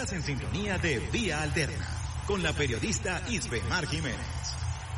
Estás en sintonía de Vía Alterna con la periodista Isbemar Jiménez.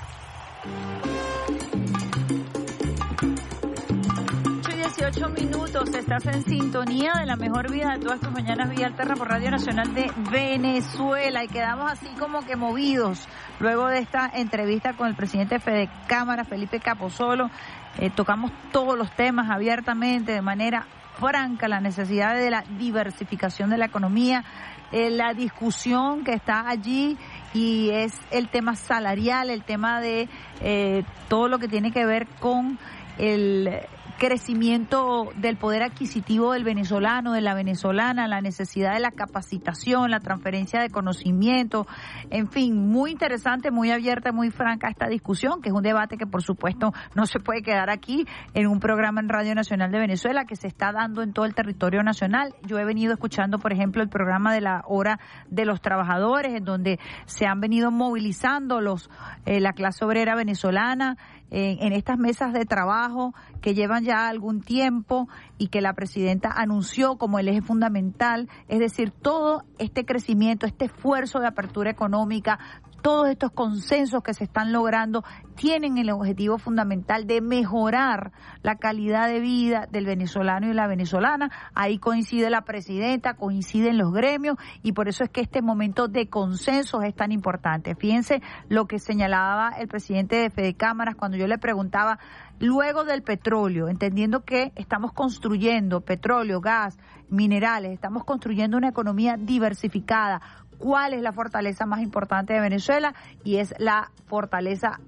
18 minutos, estás en sintonía de la mejor vida de todas tus mañanas, Vía Alterna por Radio Nacional de Venezuela, y quedamos así como que movidos luego de esta entrevista con el presidente de Fedecámaras, Felipe Capozolo. Tocamos todos los temas abiertamente, de manera franca, la necesidad de la diversificación de la economía, la discusión que está allí, y es el tema salarial, el tema de todo lo que tiene que ver con el crecimiento del poder adquisitivo del venezolano, de la venezolana, la necesidad de la capacitación, la transferencia de conocimiento, en fin, muy interesante, muy abierta, muy franca esta discusión, que es un debate que por supuesto no se puede quedar aquí en un programa en Radio Nacional de Venezuela, que se está dando en todo el territorio nacional. Yo he venido escuchando, por ejemplo, el programa de la Hora de los Trabajadores, en donde se han venido movilizando la clase obrera venezolana en estas mesas de trabajo que llevan ya algún tiempo y que la presidenta anunció como el eje fundamental, es decir, todo este crecimiento, este esfuerzo de apertura económica, todos estos consensos que se están logrando tienen el objetivo fundamental de mejorar la calidad de vida del venezolano y la venezolana. Ahí coincide la presidenta, coinciden los gremios, y por eso es que este momento de consensos es tan importante. Fíjense lo que señalaba el presidente de Fedecámaras cuando yo le preguntaba, luego del petróleo, entendiendo que estamos construyendo petróleo, gas, minerales, estamos construyendo una economía diversificada. ¿Cuál es la fortaleza más importante de Venezuela? Y es la fortaleza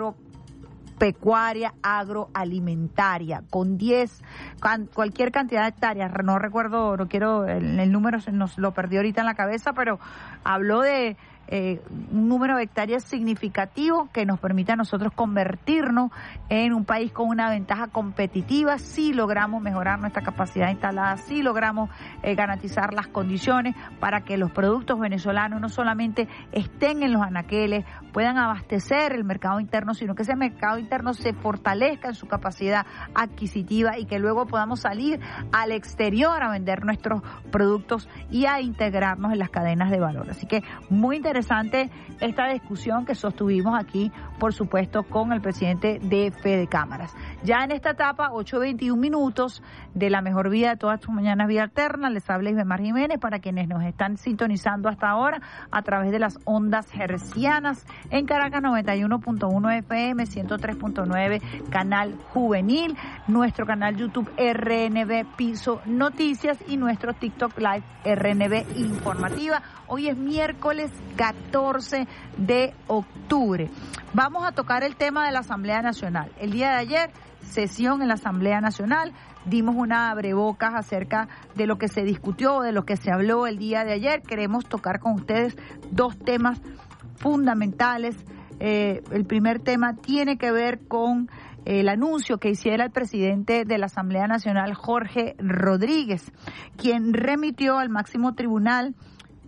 agropecuaria, agroalimentaria, con cualquier cantidad de hectáreas, no recuerdo, no quiero, el número se nos lo perdí ahorita en la cabeza, pero habló de un número de hectáreas significativo que nos permite a nosotros convertirnos en un país con una ventaja competitiva si logramos mejorar nuestra capacidad instalada, si logramos garantizar las condiciones para que los productos venezolanos no solamente estén en los anaqueles, puedan abastecer el mercado interno, sino que ese mercado interno se fortalezca en su capacidad adquisitiva y que luego podamos salir al exterior a vender nuestros productos y a integrarnos en las cadenas de valor. Así que muy interesante esta discusión que sostuvimos aquí, por supuesto, con el presidente de Fedecámaras. Ya en esta etapa, 8:21 minutos de la mejor vida de todas tus mañanas, Vía Alterna, les habla Isbemar Jiménez, para quienes nos están sintonizando hasta ahora a través de las ondas hercianas en Caracas 91.1 FM, 103.9 canal juvenil, nuestro canal YouTube RNB Piso Noticias y nuestro TikTok Live RNB Informativa. Hoy es miércoles 14 de octubre. Vamos a tocar el tema de la Asamblea Nacional. El día de ayer, sesión en la Asamblea Nacional, dimos una abrebocas acerca de lo que se discutió, de lo que se habló el día de ayer. Queremos tocar con ustedes dos temas fundamentales. El primer tema tiene que ver con el anuncio que hiciera el presidente de la Asamblea Nacional, Jorge Rodríguez, quien remitió al máximo tribunal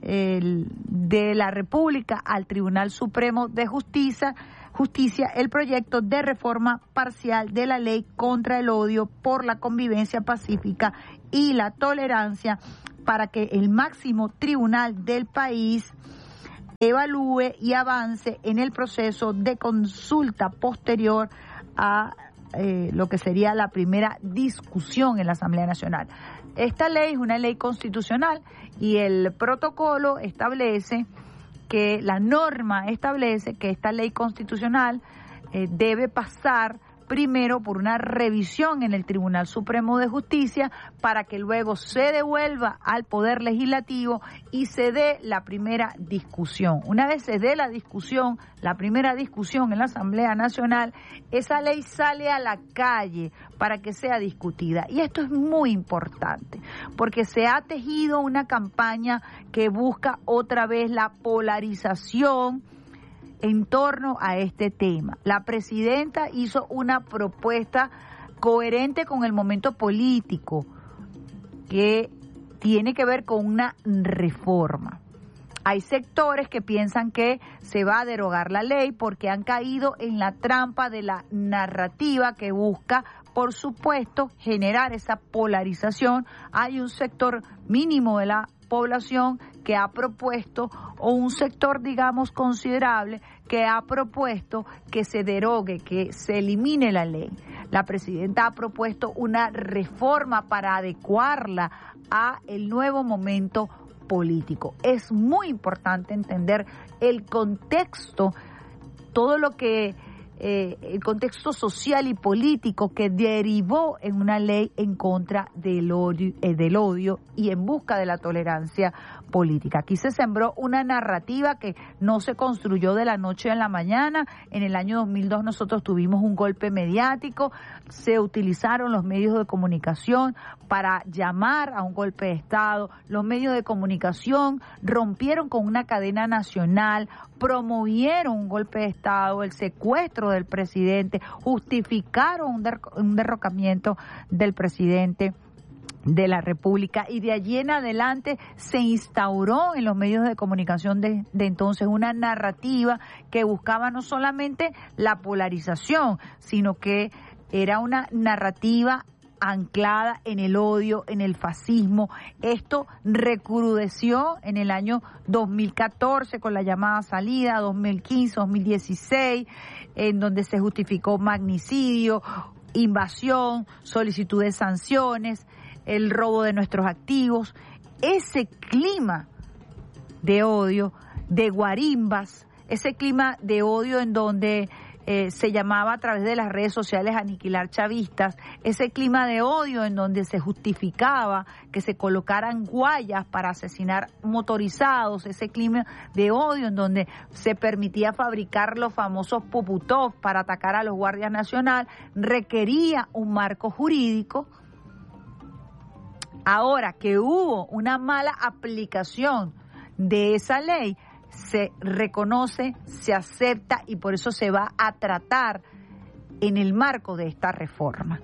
de la República, al Tribunal Supremo de Justicia, el proyecto de reforma parcial de la ley contra el odio por la convivencia pacífica y la tolerancia, para que el máximo tribunal del país evalúe y avance en el proceso de consulta posterior a lo que sería la primera discusión en la Asamblea Nacional. Esta ley es una ley constitucional y el protocolo establece que la norma establece que esta ley constitucional debe pasar primero por una revisión en el Tribunal Supremo de Justicia para que luego se devuelva al Poder Legislativo y se dé la primera discusión. Una vez se dé la discusión, la primera discusión en la Asamblea Nacional, esa ley sale a la calle para que sea discutida. Y esto es muy importante, porque se ha tejido una campaña que busca otra vez la polarización en torno a este tema. La presidenta hizo una propuesta coherente con el momento político que tiene que ver con una reforma. Hay sectores que piensan que se va a derogar la ley porque han caído en la trampa de la narrativa que busca, por supuesto, generar esa polarización. Hay un sector mínimo de la población que ha propuesto, o un sector, digamos, considerable, que ha propuesto que se derogue, que se elimine la ley. La presidenta ha propuesto una reforma para adecuarla a el nuevo momento político. Es muy importante entender el contexto, todo lo que el contexto social y político que derivó en una ley en contra del odio y en busca de la tolerancia política. Aquí se sembró una narrativa que no se construyó de la noche a la mañana. En el año 2002 nosotros tuvimos un golpe mediático, se utilizaron los medios de comunicación para llamar a un golpe de Estado. Los medios de comunicación rompieron con una cadena nacional, promovieron un golpe de Estado, el secuestro del presidente, justificaron un derrocamiento del presidente de la República, y de allí en adelante se instauró en los medios de comunicación de entonces una narrativa que buscaba no solamente la polarización, sino que era una narrativa anclada en el odio, en el fascismo. Esto recrudeció en el año 2014 con la llamada salida, 2015, 2016, en donde se justificó magnicidio, invasión, solicitud de sanciones, el robo de nuestros activos. Ese clima de odio, de guarimbas, ese clima de odio en donde se llamaba a través de las redes sociales a aniquilar chavistas, ese clima de odio en donde se justificaba que se colocaran guayas para asesinar motorizados, ese clima de odio en donde se permitía fabricar los famosos Puputov para atacar a los guardias nacionales, requería un marco jurídico. Ahora que hubo una mala aplicación de esa ley, se reconoce, se acepta, y por eso se va a tratar en el marco de esta reforma.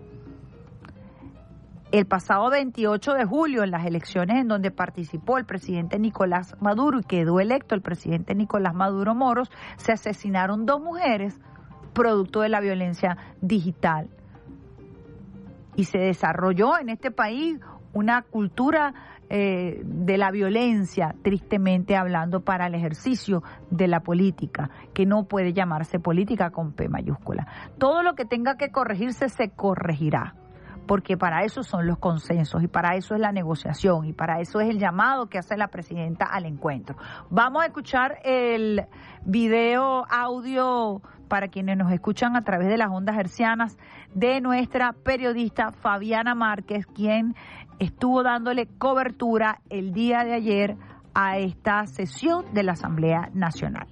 El pasado 28 de julio, en las elecciones en donde participó el presidente Nicolás Maduro y quedó electo el presidente Nicolás Maduro Moros, se asesinaron 2 mujeres producto de la violencia digital. Y se desarrolló en este país una cultura de la violencia, tristemente hablando, para el ejercicio de la política, que no puede llamarse política con P mayúscula. Todo lo que tenga que corregirse se corregirá, porque para eso son los consensos y para eso es la negociación y para eso es el llamado que hace la presidenta al encuentro. Vamos a escuchar el video audio para quienes nos escuchan a través de las ondas hercianas de nuestra periodista Fabiana Márquez, quien estuvo dándole cobertura el día de ayer a esta sesión de la Asamblea Nacional.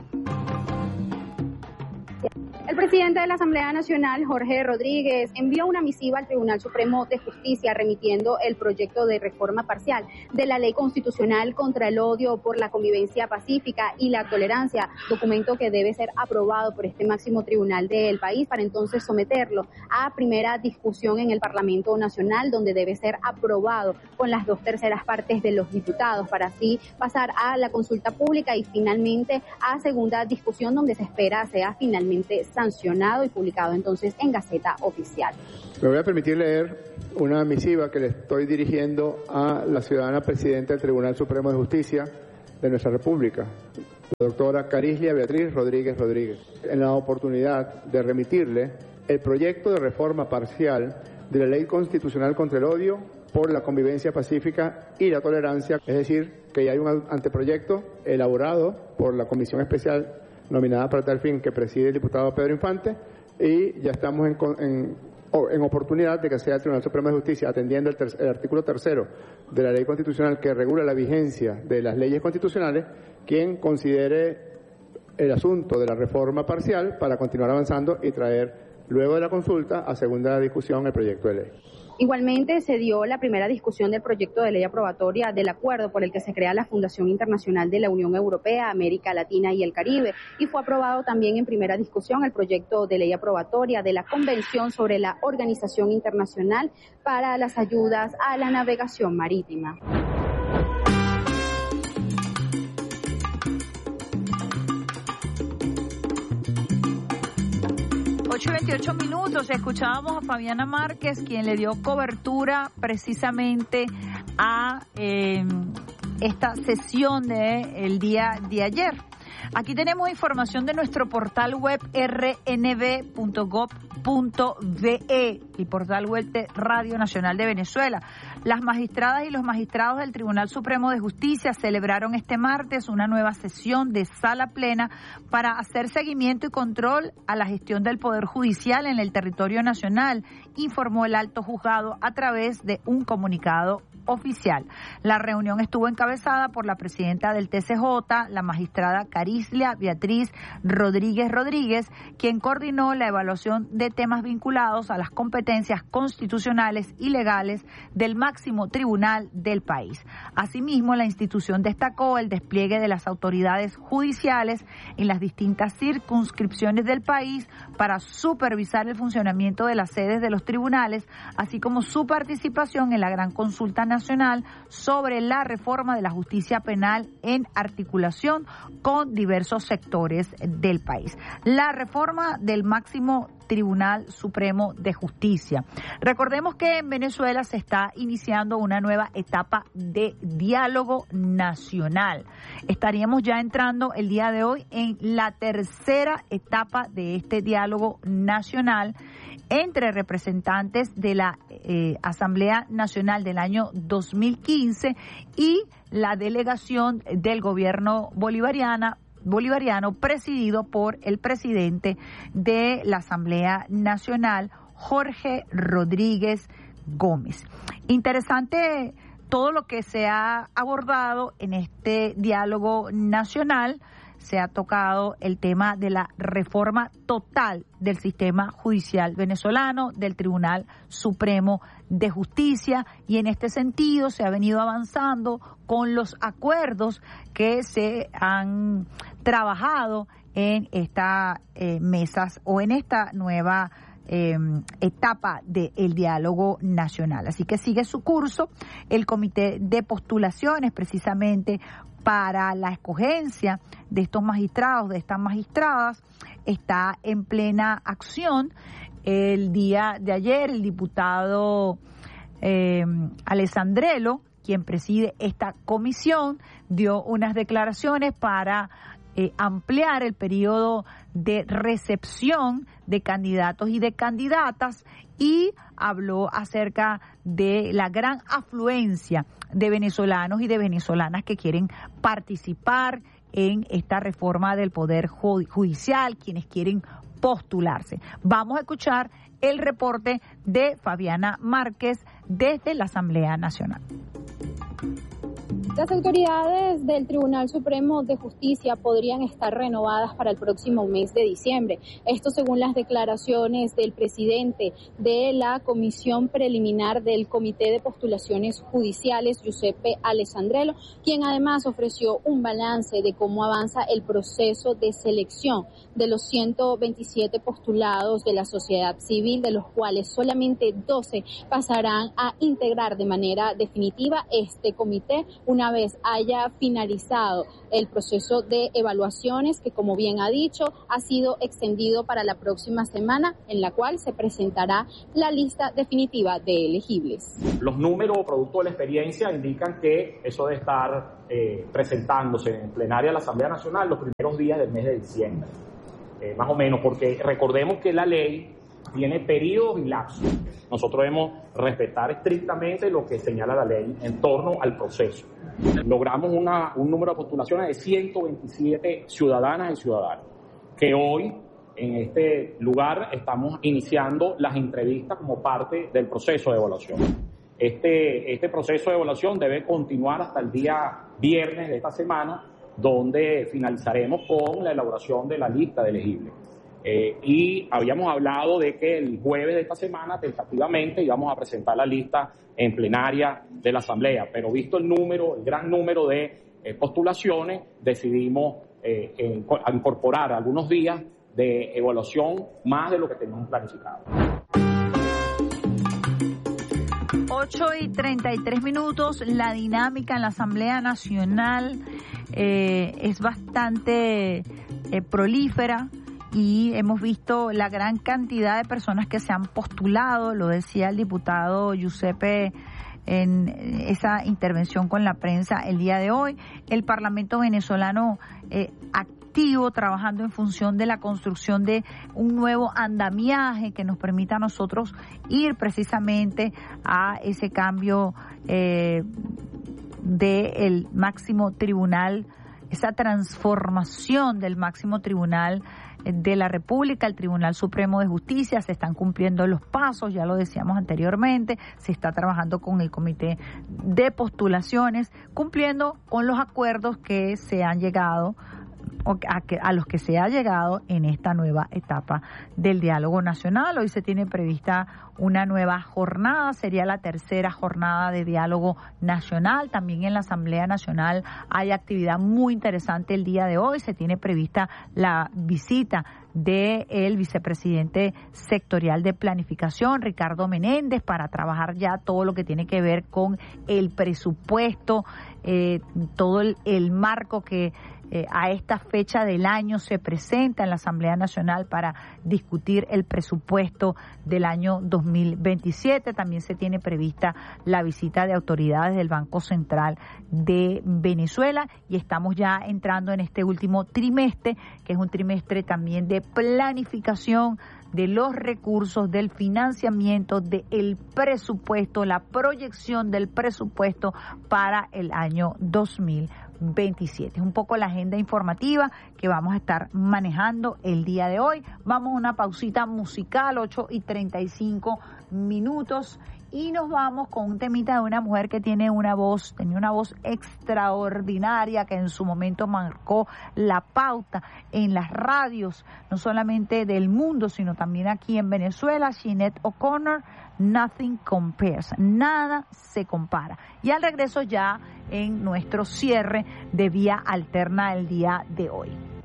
El presidente de la Asamblea Nacional, Jorge Rodríguez, envió una misiva al Tribunal Supremo de Justicia remitiendo el proyecto de reforma parcial de la Ley Constitucional contra el Odio por la Convivencia Pacífica y la Tolerancia, documento que debe ser aprobado por este máximo tribunal del país para entonces someterlo a primera discusión en el Parlamento Nacional, donde debe ser aprobado con las 2/3 partes de los diputados, para así pasar a la consulta pública y finalmente a segunda discusión, donde se espera sea finalmente sancionado y publicado entonces en Gaceta Oficial. Me voy a permitir leer una misiva que le estoy dirigiendo a la ciudadana presidenta del Tribunal Supremo de Justicia de nuestra República, la doctora Carislia Beatriz Rodríguez Rodríguez, en la oportunidad de remitirle el proyecto de reforma parcial de la Ley Constitucional contra el Odio por la Convivencia Pacífica y la Tolerancia, es decir, que ya hay un anteproyecto elaborado por la Comisión Especial nominada para tal fin que preside el diputado Pedro Infante, y ya estamos en oportunidad de que sea el Tribunal Supremo de Justicia, atendiendo el artículo 3 de la Ley Constitucional que regula la vigencia de las leyes constitucionales, quien considere el asunto de la reforma parcial para continuar avanzando y traer luego de la consulta a segunda discusión el proyecto de ley. Igualmente se dio la primera discusión del proyecto de ley aprobatoria del acuerdo por el que se crea la Fundación Internacional de la Unión Europea, América Latina y el Caribe, y fue aprobado también en primera discusión el proyecto de ley aprobatoria de la Convención sobre la Organización Internacional para las Ayudas a la Navegación Marítima. 8:28 minutos, escuchábamos a Fabiana Márquez, quien le dio cobertura precisamente a esta sesión del día de ayer. Aquí tenemos información de nuestro portal web rnb.gov.ve, el portal web de Radio Nacional de Venezuela. Las magistradas y los magistrados del Tribunal Supremo de Justicia celebraron este martes una nueva sesión de sala plena para hacer seguimiento y control a la gestión del Poder Judicial en el territorio nacional, informó el alto juzgado a través de un comunicado oficial. La reunión estuvo encabezada por la presidenta del TCJ, la magistrada Carislia Beatriz Rodríguez, quien coordinó la evaluación de temas vinculados a las competencias constitucionales y legales del máximo tribunal del país. Asimismo, la institución destacó el despliegue de las autoridades judiciales en las distintas circunscripciones del país para supervisar el funcionamiento de las sedes de los tribunales, así como su participación en la gran consulta nacional sobre la reforma de la justicia penal en articulación con diversos sectores del país. La reforma del máximo Tribunal Supremo de Justicia. Recordemos que en Venezuela se está iniciando una nueva etapa de diálogo nacional. Estaríamos ya entrando el día de hoy en la tercera etapa de este diálogo nacional entre representantes de la Asamblea Nacional del año 2015 y la delegación del gobierno bolivariano presidido por el presidente de la Asamblea Nacional, Jorge Rodríguez Gómez. Interesante todo lo que se ha abordado en este diálogo nacional. Se ha tocado el tema de la reforma total del sistema judicial venezolano, del Tribunal Supremo de Justicia, y en este sentido se ha venido avanzando con los acuerdos que se han trabajado en estas mesas o en esta nueva etapa del diálogo nacional. Así que sigue su curso el comité de postulaciones precisamente para la escogencia de estos magistrados, de estas magistradas, está en plena acción. El día de ayer el diputado Alessandrello, quien preside esta comisión, dio unas declaraciones para ampliar el periodo de recepción de candidatos y de candidatas y habló acerca de la gran afluencia de venezolanos y de venezolanas que quieren participar en esta reforma del Poder Judicial, quienes quieren postularse. Vamos a escuchar el reporte de Fabiana Márquez desde la Asamblea Nacional. Las autoridades del Tribunal Supremo de Justicia podrían estar renovadas para el próximo mes de diciembre. Esto según las declaraciones del presidente de la Comisión Preliminar del Comité de Postulaciones Judiciales, Giuseppe Alessandrello, quien además ofreció un balance de cómo avanza el proceso de selección de los 127 postulados de la sociedad civil, de los cuales solamente 12 pasarán a integrar de manera definitiva este comité una vez haya finalizado el proceso de evaluaciones que, como bien ha dicho, ha sido extendido para la próxima semana, en la cual se presentará la lista definitiva de elegibles. Los números producto de la experiencia indican que eso debe estar presentándose en plenaria de la Asamblea Nacional los primeros días del mes de diciembre, más o menos, porque recordemos que la ley tiene periodos y lapsos. Nosotros debemos respetar estrictamente lo que señala la ley en torno al proceso. Logramos un número de postulaciones de 127 ciudadanas y ciudadanos, que hoy en este lugar estamos iniciando las entrevistas como parte del proceso de evaluación. Este proceso de evaluación debe continuar hasta el día viernes de esta semana, donde finalizaremos con la elaboración de la lista de elegibles. Y habíamos hablado de que el jueves de esta semana tentativamente íbamos a presentar la lista en plenaria de la Asamblea, pero visto el gran número de postulaciones, decidimos incorporar algunos días de evaluación más de lo que teníamos planificado. 8:33, la dinámica en la Asamblea Nacional es bastante prolífera. Y hemos visto la gran cantidad de personas que se han postulado, lo decía el diputado Giuseppe en esa intervención con la prensa el día de hoy. El Parlamento venezolano activo, trabajando en función de la construcción de un nuevo andamiaje que nos permita a nosotros ir precisamente a ese cambio del máximo tribunal, esa transformación del máximo tribunal de la República, el Tribunal Supremo de Justicia. Se están cumpliendo los pasos, ya lo decíamos anteriormente, se está trabajando con el Comité de Postulaciones, cumpliendo con los acuerdos que se han llegado, a los que se ha llegado en esta nueva etapa del diálogo nacional. Hoy se tiene prevista una nueva jornada, sería la tercera jornada de diálogo nacional. También en la Asamblea Nacional hay actividad muy interesante el día de hoy. Se tiene prevista la visita del vicepresidente sectorial de planificación, Ricardo Menéndez, para trabajar ya todo lo que tiene que ver con el presupuesto, todo el marco que a esta fecha del año se presenta en la Asamblea Nacional para discutir el presupuesto del año 2027. También se tiene prevista la visita de autoridades del Banco Central de Venezuela y estamos ya entrando en este último trimestre, que es un trimestre también de planificación de los recursos, del financiamiento, del presupuesto, la proyección del presupuesto para el año 2027. Es un poco la agenda informativa que vamos a estar manejando el día de hoy. Vamos a una pausita musical, 8:35 y nos vamos con un temita de una mujer que tenía una voz extraordinaria, que en su momento marcó la pauta en las radios, no solamente del mundo, sino también aquí en Venezuela. Sinéad O'Connor, Nothing Compares, nada se compara. Y al regreso ya en nuestro cierre de Vía Alterna el día de hoy.